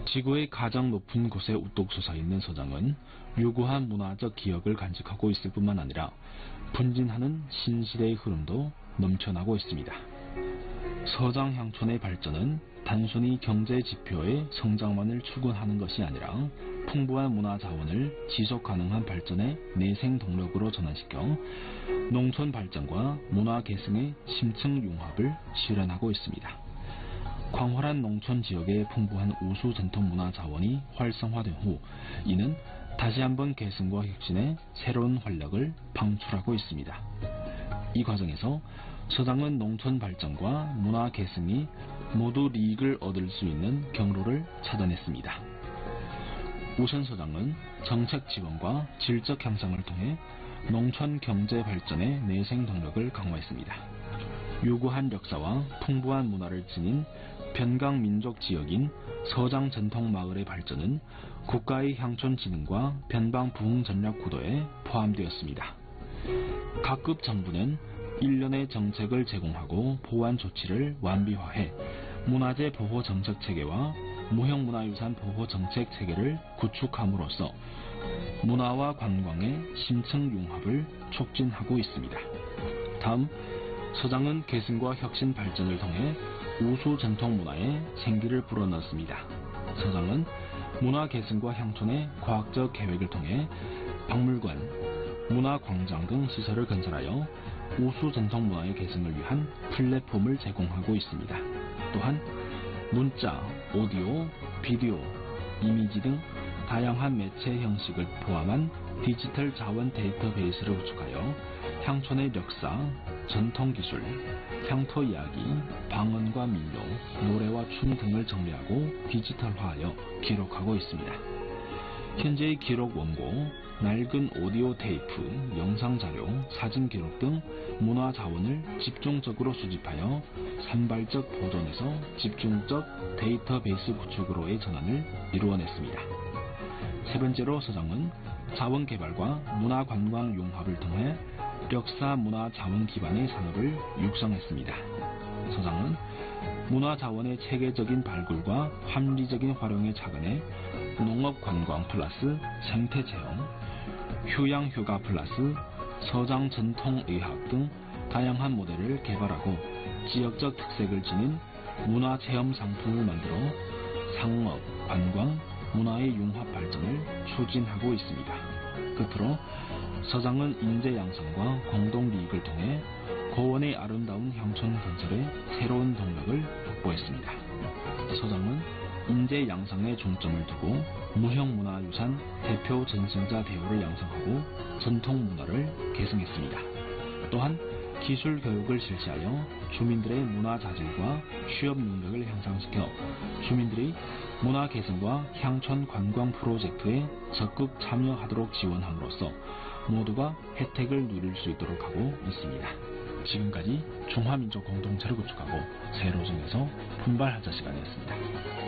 지구의 가장 높은 곳에 우뚝 솟아있는 서장은 유구한 문화적 기억을 간직하고 있을 뿐만 아니라 분진하는 신시대의 흐름도 넘쳐나고 있습니다. 서장 향촌의 발전은 단순히 경제 지표의 성장만을 추구하는 것이 아니라 풍부한 문화 자원을 지속 가능한 발전의 내생 동력으로 전환시켜 농촌 발전과 문화 계승의 심층 융합을 실현하고 있습니다. 광활한 농촌 지역의 풍부한 우수 전통 문화 자원이 활성화된 후 이는 다시 한번 계승과 혁신의 새로운 활력을 방출하고 있습니다. 이 과정에서 서장은 농촌 발전과 문화 계승이 모두 이익을 얻을 수 있는 경로를 찾아냈습니다. 우선 서장은 정책 지원과 질적 향상을 통해 농촌 경제 발전의 내생 동력을 강화했습니다. 유구한 역사와 풍부한 문화를 지닌 변강 민족 지역인 서장 전통 마을의 발전은 국가의 향촌 진흥과 변방 부흥 전략 구도에 포함되었습니다. 각급 정부는 일련의 정책을 제공하고 보완 조치를 완비화해 문화재 보호 정책 체계와 무형문화유산 보호 정책 체계를 구축함으로써 문화와 관광의 심층 융합을 촉진하고 있습니다. 다음, 서장은 계승과 혁신 발전을 통해 우수 전통 문화에 생기를 불어넣었습니다. 서장은 문화 계승과 향촌의 과학적 계획을 통해 박물관, 문화광장 등 시설을 건설하여 우수 전통 문화의 계승을 위한 플랫폼을 제공하고 있습니다. 또한 문자, 오디오, 비디오, 이미지 등 다양한 매체 형식을 포함한 디지털 자원 데이터베이스를 구축하여 향촌의 역사, 전통기술, 향토 이야기, 방언과 민요, 노래와 춤 등을 정리하고 디지털화하여 기록하고 있습니다. 현재의 기록 원고, 낡은 오디오 테이프, 영상 자료, 사진 기록 등 문화 자원을 집중적으로 수집하여 산발적 보존에서 집중적 데이터베이스 구축으로의 전환을 이루어냈습니다. 세 번째로 서장은 자원 개발과 문화 관광 융합을 통해 역사 문화 자원 기반의 산업을 육성했습니다. 서장은 문화 자원의 체계적인 발굴과 합리적인 활용에 착안해 농업 관광 플러스 생태 체험, 휴양 휴가 플러스 서장 전통 의학 등 다양한 모델을 개발하고 지역적 특색을 지닌 문화 체험 상품을 만들어 상업, 관광, 문화의 융합 발전을 추진하고 있습니다. 끝으로 서장은 인재 양성과 공동 이익을 통해 고원의 아름다운 향촌 건설에 새로운 동력을 확보했습니다. 서장은 인재 양성에 중점을 두고 무형문화유산 대표 전승자 대우를 양성하고 전통 문화를 계승했습니다. 또한 기술 교육을 실시하여 주민들의 문화 자질과 취업 능력을 향상시켜 주민들이 문화 계승과 향촌 관광 프로젝트에 적극 참여하도록 지원함으로써 모두가 혜택을 누릴 수 있도록 하고 있습니다. 지금까지 중화민족 공동체를 구축하고 세로정에서 분발하자 시간이었습니다.